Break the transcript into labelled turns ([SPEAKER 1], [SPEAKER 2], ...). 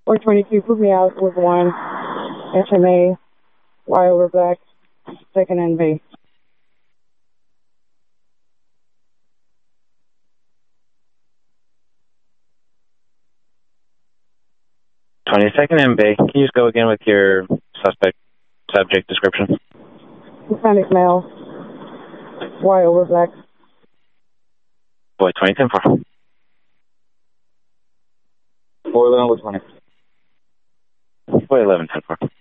[SPEAKER 1] 422, put me out with one. SMA, Y over black, second NV.
[SPEAKER 2] 22nd and Bay. Can you just go again with your subject description?
[SPEAKER 1] Hispanic male, Y over black.
[SPEAKER 2] Boy, 2010 for.
[SPEAKER 3] 411 with 20.
[SPEAKER 2] Boy, 1110 for.